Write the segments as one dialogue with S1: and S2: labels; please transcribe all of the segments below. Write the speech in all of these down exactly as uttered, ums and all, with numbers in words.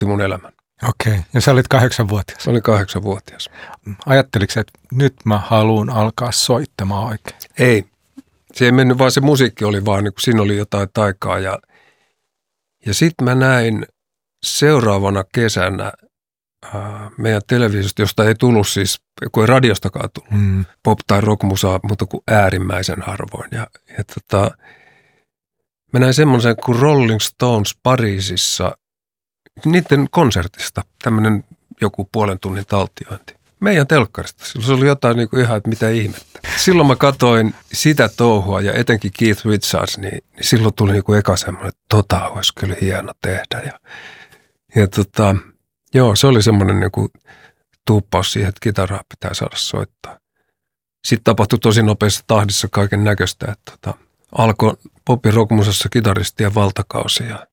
S1: muutti mun elämän.
S2: Okei, ja sä olit kahdeksanvuotias.
S1: Mä olin kahdeksanvuotias.
S2: Ajatteliko että nyt mä haluan alkaa soittamaan oikein?
S1: Ei. Se ei mennyt, vaan se musiikki oli vaan, niin kuin siinä oli jotain taikaa. Ja, ja sitten mä näin seuraavana kesänä ää, meidän televisiosta, josta ei tullut siis, kun ei radiostakaan tullut, mm. pop- tai rockmusaa, mutta kuin äärimmäisen harvoin. Ja, ja tota, mä näin semmoisen kuin Rolling Stones Pariisissa, niiden konsertista, tämmöinen joku puolen tunnin taltiointi. Meidän telkkarista. Se oli jotain niin kuin ihan, että mitä ihmettä. Silloin mä katsoin sitä touhua ja etenkin Keith Richards, niin, niin silloin tuli niin kuin eka semmoinen, että tota olisi kyllä hieno tehdä. Ja, ja tota, joo, se oli semmoinen niin kuin tuuppaus siihen, että kitaraa pitää saada soittaa. Sitten tapahtui tosi nopeassa tahdissa kaiken näköistä, että tota, alkoi popin rockmusassa kitaristien valtakausi ja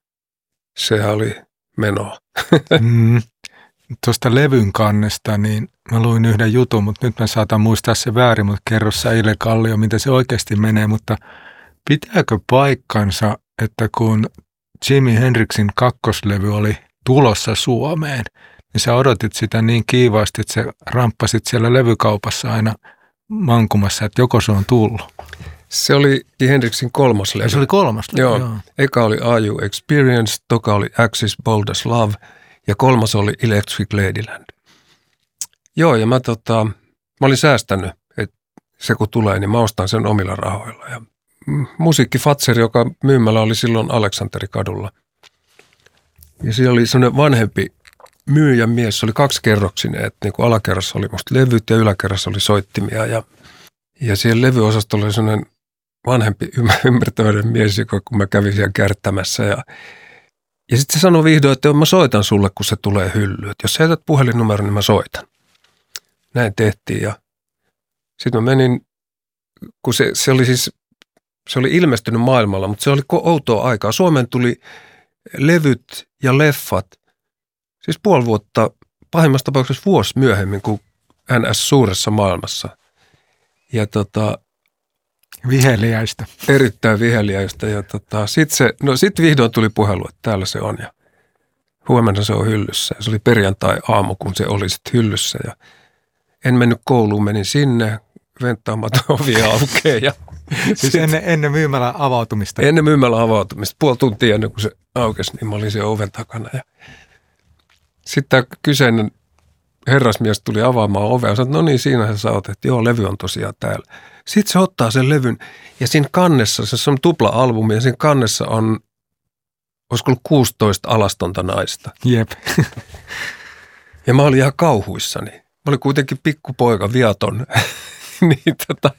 S1: se oli menoa.
S2: Mm. Tuosta levyn kannesta, niin mä luin yhden jutun, mutta nyt mä saatan muistaa se väärin, mutta kerro sä Ile Kallio, miten se oikeasti menee, mutta pitääkö paikkansa, että kun Jimi Hendrixin kakkoslevy oli tulossa Suomeen, niin sä odotit sitä niin kiivaasti, että sä ramppasit siellä levykaupassa aina mankumassa, että joko se on tullut?
S1: Se oli Hendrixin kolmas levy.
S2: Ja se oli kolmas levy,
S1: joo.
S2: joo.
S1: Eka oli Are You Experienced, toka oli Axis Bold as Love ja kolmas oli Electric Ladyland. Joo, ja mä, tota, mä olin säästänyt, että se kun tulee, niin mä ostan sen omilla rahoilla. Ja musiikki Fatser, joka myymällä oli silloin Aleksanterikadulla. Ja siellä oli sellainen vanhempi myyjän mies, se oli kaksikerroksinen, että niin kuin alakerrassa oli musta levyt ja yläkerrassa oli soittimia. Ja, ja siellä levyosastolla oli sellainen vanhempi ymmärtäväinen mies, joka kun mä kävin siellä kärttämässä. Ja, ja sitten se sanoi vihdoin, että mä soitan sulle, kun se tulee hyllyyn. Jos sä jätät puhelinnumeron, niin mä soitan. Näin tehtiin ja sitten mä menin, kun se, se oli siis, se oli ilmestynyt maailmalla, mutta se oli outoa aikaa. Suomeen tuli levyt ja leffat, siis puoli vuotta, pahimmassa tapauksessa vuosi myöhemmin kuin N S-suuressa maailmassa. Ja tota...
S2: Viheliäistä.
S1: Erittäin viheliäistä. Ja tota, sitten se, no sit vihdoin tuli puhelu, että täällä se on ja huomenna se on hyllyssä. Ja se oli perjantai-aamu, kun se oli sitten hyllyssä ja en mennyt kouluun, menin sinne, venttaamaton ovi aukeaa. Ja
S2: siis ennen, ennen myymälän avautumista?
S1: Ennen myymälän avautumista. Puoli tuntia ennen kuin se aukesi, niin mä olin siellä oven takana. Ja sitten tämä kyseinen herrasmies tuli avaamaan ovea ja sanoi, että no niin, siinähän sä oot, että joo, levy on tosiaan täällä. Sitten se ottaa sen levyn ja siinä kannessa, se on tupla-albumi ja siinä kannessa on, olisiko ollut kuusitoista alastonta naista.
S2: Jep.
S1: Ja mä olin ihan kauhuissani. Mä olin kuitenkin pikkupoika, viaton. niin tota,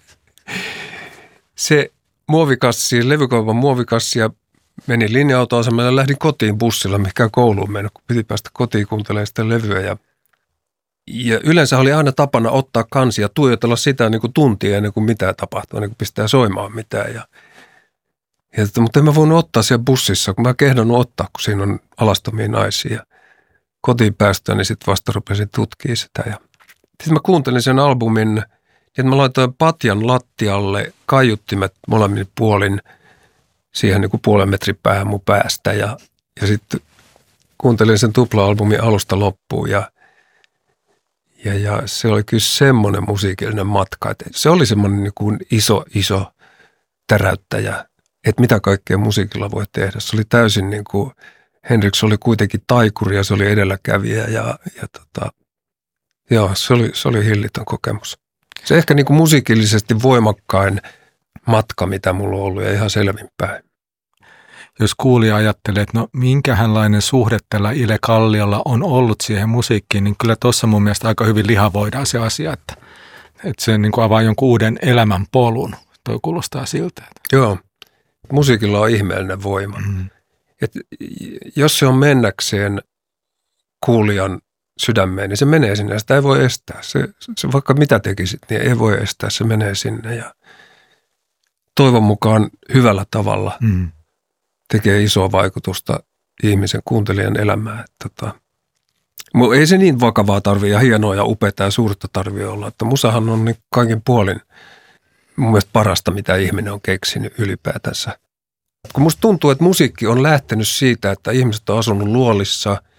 S1: se muovikassi, levykaupan muovikassi ja menin linja-autoasemalle ja lähdin kotiin bussilla, mihinkään kouluun mennä, kun piti päästä kotiin kuuntelemaan sitä levyä. Ja, ja yleensä oli aina tapana ottaa kansi ja tuijotella sitä niin kuin tuntia ennen kuin mitään tapahtuu, ennen kuin pistää soimaan mitään. Ja, ja, mutta en mä voinut ottaa siellä bussissa, kun mä en kehdannut ottaa, kun siinä on alastomia naisia. Ja kotiin päästöön, niin sitten vasta rupesin tutkimaan sitä ja sitten mä kuuntelin sen albumin, että mä laitoin patjan lattialle kaiuttimet molemmin puolin siihen niin kuin puolen metrin päähän mun päästä ja, ja sitten kuuntelin sen tupla-albumin alusta loppuun ja, ja, ja se oli kyllä semmoinen musiikillinen matka, että se oli semmoinen niin kuin iso, iso täräyttäjä, että mitä kaikkea musiikilla voi tehdä. Se oli täysin niin kuin, Hendrix oli kuitenkin taikuri ja se oli edelläkävijä ja, ja tota, joo, se oli, se oli hillitön kokemus. Se ehkä niin kuin musiikillisesti voimakkain matka, mitä mulla on ollut ja ihan selvinpäin.
S2: Jos kuulija ajattelee, että no minkähänlainen suhde tällä Ile Kalliolla on ollut siihen musiikkiin, niin kyllä tuossa mun mielestä aika hyvin lihavoidaan se asia, että, että se niin kuin avaa jonkun uuden elämän polun. Toi kuulostaa siltä.
S1: Joo, musiikilla on ihmeellinen voima. Mm. Et jos se on mennäkseen kuulijan sydämeen, niin se menee sinne ja sitä ei voi estää. Se, se vaikka mitä tekisit, niin ei voi estää, se menee sinne ja toivon mukaan hyvällä tavalla mm. tekee isoa vaikutusta ihmisen kuuntelijan elämään. Että tota, ei se niin vakavaa tarvitse ja hienoa ja upeaa ja suurta tarvitse olla, että musahan on niin kaikin puolin mun mielestä parasta, mitä ihminen on keksinyt ylipäätänsä. Kun musta tuntuu, että musiikki on lähtenyt siitä, että ihmiset on asunut luolissa